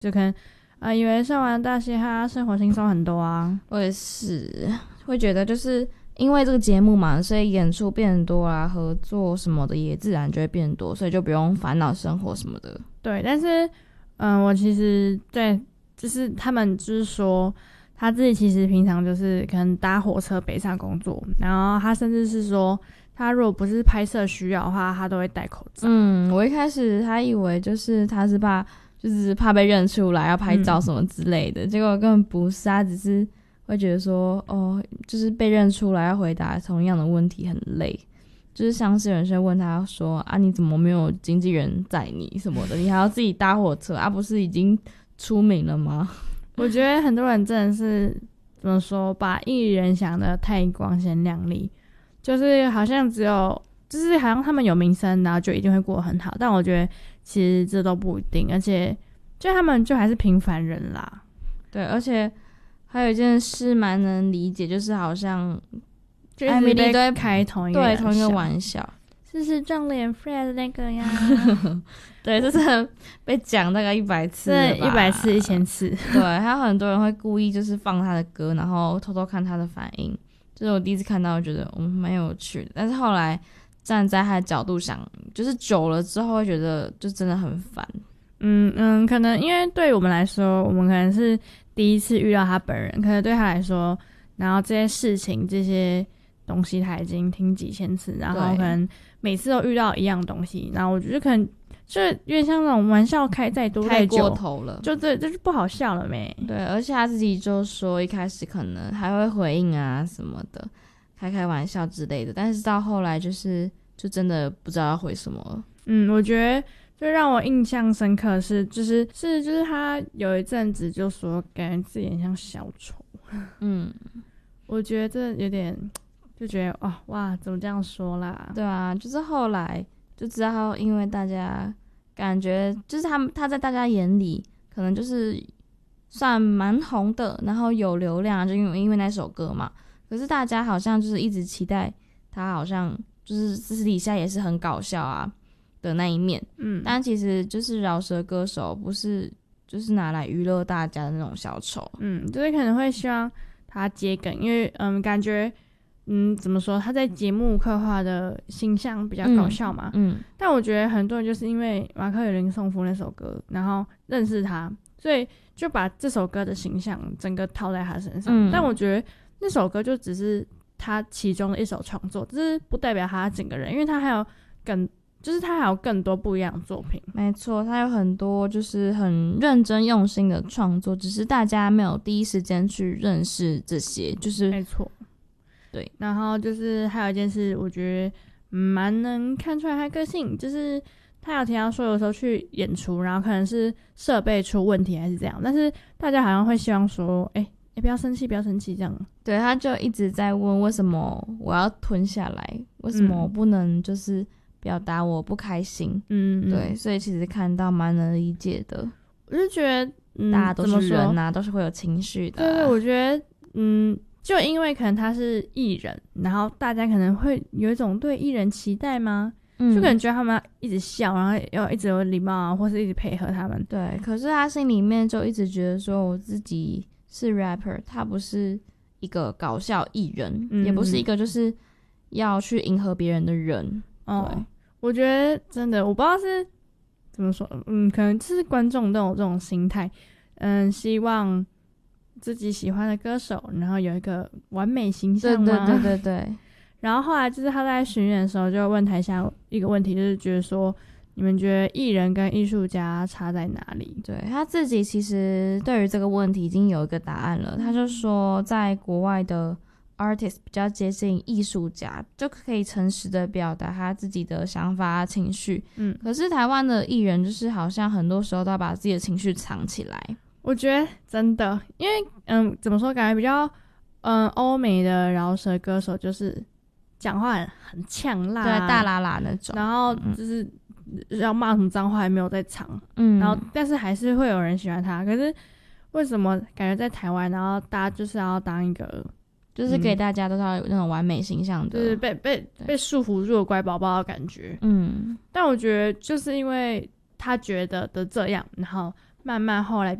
就可能以为上完大嘻哈生活轻松很多啊。 我也是会觉得就是因为这个节目嘛，所以演出变多啊，合作什么的也自然就会变多，所以就不用烦恼生活什么的。 对，但是我其实对，就是他们就是说他自己其实平常就是可能搭火车北上工作，然后他甚至是说他如果不是拍摄需要的话，他都会戴口罩。 我一开始还以为就是他是怕被认出来要拍照什么之类的，结果根本不是，他只是会觉得说就是被认出来要回答同样的问题很累，就是像是有人会问他说啊你怎么没有经纪人载你什么的，你还要自己搭火车啊，不是已经出名了吗？ 我觉得很多人真的是怎么说，把艺人想的太光鲜亮丽，就是好像就是好像他们有名声，然后就一定会过得很好，但我觉得其实这都不一定，而且就他们就还是平凡人啦。 对，而且还有一件事蛮能理解，就是好像就艾米丽都会开同一个玩笑， 是撞脸 Fred 那个呀。 对，这是被讲大概100次了吧 ，100次1000次。 对，还有很多人会故意就是放他的歌，然后偷偷看他的反应，就是我第一次看到我觉得蛮有趣的，但是后来站在他的角度想，就是久了之后会觉得就真的很烦。 可能因为对我们来说，我们可能是第一次遇到他本人，可能对他来说，然后这些事情这些东西他已经听几千次，然后可能每次都遇到一样东西，然后我觉得可能就有点像那种玩笑开再多太过头了， 就这就是不好笑了没？ 对，而且他自己就说一开始可能还会回应啊什么的，开玩笑之类的，但是到后来就真的不知道要回什么了。 我觉得最让我印象深刻的是就是他有一阵子就说感觉自己很像小丑。我觉得这有点就觉得哇怎么这样说啦？ 对啊，就是后来就知道，因为大家感觉就是他在大家眼里可能就是算蛮红的，然后有流量，就因为那首歌嘛。可是大家好像就是一直期待他，好像就是私底下也是很搞笑啊的那一面。但其实就是饶舌歌手，不是就是拿来娱乐大家的那种小丑。 就是可能会希望他接梗，因为感觉怎么说，他在节目刻画的形象比较搞笑嘛。但我觉得很多人就是因为马克与林颂夫那首歌，然后认识他，所以就把这首歌的形象整个套在他身上。但我觉得那首歌就只是他其中的一首创作，这是不代表他整个人，因为他还有更多不一样的作品。 没错，他有很多就是很认真用心的创作，只是大家没有第一时间去认识这些，就是没错。 对， 然后就是还有一件事，我觉得蛮能看出来他个性，就是他有提到说有时候去演出，然后可能是设备出问题还是这样，但是大家好像会希望说不要生气不要生气这样。 对，他就一直在问为什么我要吞下来，为什么我不能就是表达我不开心。对，所以其实看到蛮能理解的。 我就觉得大家都是人啊，都是会有情绪的。 对，我觉得就因为可能他是艺人，然后大家可能会有一种对艺人期待吗？就可能觉得他们要一直笑，然后要一直有礼貌啊，或是一直配合他们。 对，可是他心里面就一直觉得说我自己是 rapper， 他不是一个搞笑艺人，也不是一个就是要去迎合别人的人。对， 我觉得真的我不知道是怎么说，可能就是观众都有这种心态，希望自己喜欢的歌手然后有一个完美形象吗？ 对。 然后后来就是他在巡演的时候就问台下一个问题，就是觉得说你们觉得艺人跟艺术家差在哪里？ 对，他自己其实对于这个问题已经有一个答案了，他就说在国外的 artist 比较接近艺术家，就可以诚实的表达他自己的想法情绪。可是台湾的艺人就是好像很多时候都要把自己的情绪藏起来。 我觉得真的，因为怎么说，感觉比较欧美的饶舌歌手就是讲话很呛辣， 对，大喇喇那种， 然后就是要骂什么脏话也没有在藏，然后但是还是会有人喜欢他。可是为什么感觉在台湾，然后大家就是要当一个就是给大家都是要有那种完美形象的， 就是被束缚住的乖宝宝的感觉。但我觉得就是因为他觉得的这样，然后慢慢后来